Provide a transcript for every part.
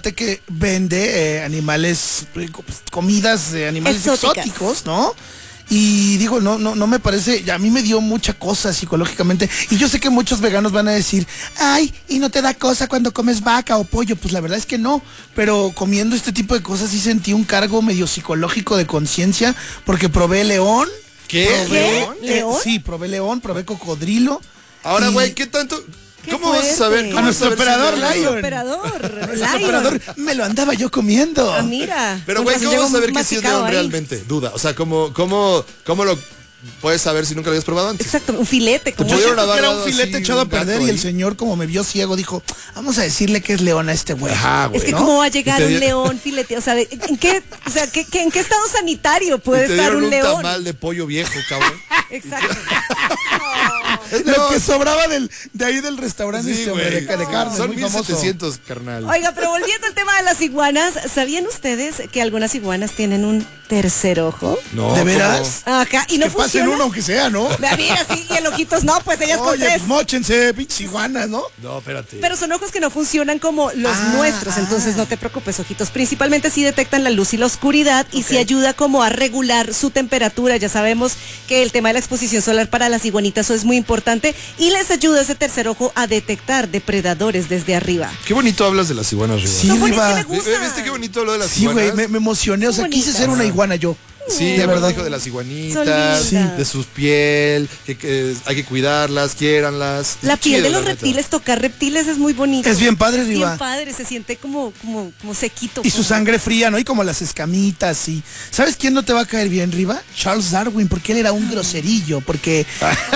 aparte que vende animales, comidas de animales exóticos, ¿no? Y digo, no me parece, a mí me dio mucha cosa psicológicamente. Y yo sé que muchos veganos van a decir, ay, ¿y no te da cosa cuando comes vaca o pollo? Pues la verdad es que no, pero comiendo este tipo de cosas sí sentí un cargo medio psicológico de conciencia, porque probé león. ¿Qué? ¿León? Sí, probé león, probé cocodrilo. Ahora, güey, ¿qué tanto? ¿Cómo vas a saber? A nuestro operador, Lion. Operador, me lo andaba yo comiendo. Ah, mira. Pero, güey, ¿cómo vas a saber que sí es león realmente? Duda. O sea, ¿cómo lo puedes saber si nunca lo habías probado antes? Exacto, un filete. Como era un filete echado a perder y el señor, como me vio ciego, dijo, vamos a decirle que es león a este güey. Ajá, güey. Es que ¿cómo va a llegar un león filete? O sea, ¿en qué estado sanitario puede estar un león? Un tamal de pollo viejo, cabrón. Exacto. Lo que sobraba de ahí del restaurante, sí, hombre, de carne. Son 1700, carnal. Oiga, pero volviendo al tema de las iguanas, ¿sabían ustedes que algunas iguanas tienen un tercer ojo? No. ¿De veras? Ajá, y no que funciona. pasen uno aunque sea, ¿no? Mira, sí, y el ojitos no, pues ellas con Oye, tres. móchense, pinches iguanas, ¿no? No, espérate. Pero son ojos que no funcionan como los nuestros, entonces no te preocupes, ojitos. Principalmente sí detectan la luz y la oscuridad y sí ayuda como a regular su temperatura. Ya sabemos que el tema de la exposición solar para las iguanitas es muy importante y les ayuda ese tercer ojo a detectar depredadores desde arriba. Qué bonito hablas de las iguanas, Riva. Sí, Riva. ¿Viste qué bonito habló de las Sí, iguanas? güey, me emocioné, o sea, quise ser una iguana yo. Sí, de verdad. dijo de las iguanitas, de su piel, que hay que cuidarlas, quiéranlas. La piel de los reptiles, tocar reptiles es muy bonito. Es bien padre, Riva. Bien padre, se siente como sequito. Y su sangre fría, ¿no? Y como las escamitas y... ¿Sabes quién no te va a caer bien, Riva? Charles Darwin, porque él era un groserillo, porque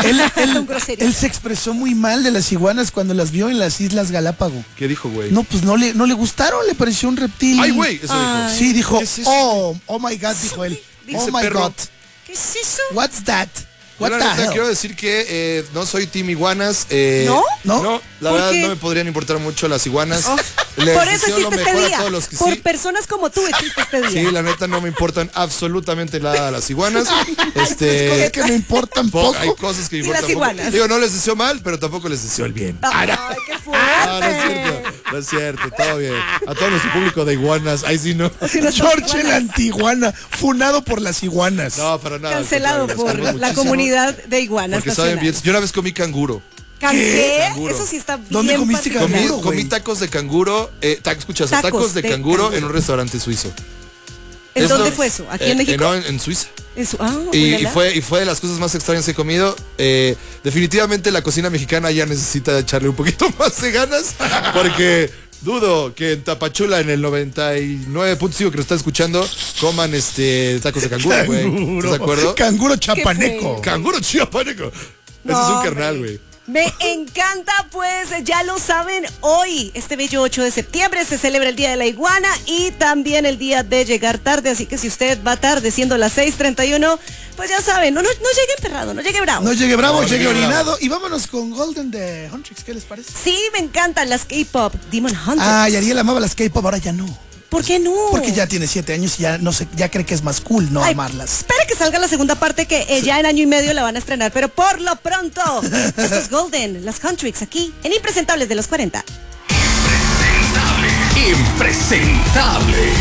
él se expresó muy mal de las iguanas cuando las vio en las Islas Galápagos. ¿Qué dijo, güey? No, pues no le gustaron, le pareció un reptil. Ay, güey, eso dijo. Sí, dijo, ¿Qué es eso? oh my God, dijo él. Dice, Oh my perro. God. ¿Qué es eso? What's that? Yo What la the neta hell? quiero decir que no soy team iguanas. ¿No? No, la ¿Por verdad qué? no me podrían importar mucho las iguanas. Por eso existe este día. A todos los que Por sí. personas como tú existe este día. Sí, la neta no me importan absolutamente nada las iguanas. Cosas que me importan poco. Hay cosas que me Y importan las poco. iguanas. Digo, no les deseo mal, pero tampoco les deseo el bien. Ay, qué Ah, fuerte. no es cierto, todo bien. A todo nuestro público de iguanas, ahí sí no. George el antiguana, funado por las iguanas. No, para nada. Cancelado al por contrario, las la queremos comunidad de iguanas. Porque saben bien. Yo una vez comí canguro. ¿Qué? Canguro. Eso sí está bien. ¿Dónde comiste particular. canguro? Comí güey. tacos de canguro, escuchas, tacos de canguro en un restaurante suizo. ¿En Es dónde lo- fue eso? ¿Aquí en México? No, en Suiza. Y mírala. fue de las cosas más extrañas que he comido. Definitivamente la cocina mexicana ya necesita echarle un poquito más de ganas. Porque dudo que en Tapachula, en el 99.5 que lo está escuchando, coman tacos de canguro, güey. ¿Estás de acuerdo? Canguro chapaneco. fue? Canguro chiapaneco. Ese es un carnal, güey. Me encanta, pues ya lo saben, hoy, este bello 8 de septiembre, se celebra el Día de la Iguana y también el día de llegar tarde, así que si usted va tarde siendo las 6:31, pues ya saben, no llegue emperrado, no llegue bravo. No llegue bravo, No, llegue llegue bravo. orinado. Y vámonos con Golden de Huntrix, ¿qué les parece? Sí, me encantan las K-pop, Demon Hunter. Ah, y Ariel amaba las K-pop, ahora ya no. ¿Por qué no? Porque ya tiene 7 años y ya no sé, ya cree que es más cool no Ay, amarlas. Espera que salga la segunda parte que ya en año y medio la van a estrenar, pero por lo pronto, esto es Golden, las Huntrix aquí en Impresentables de los 40. Impresentable.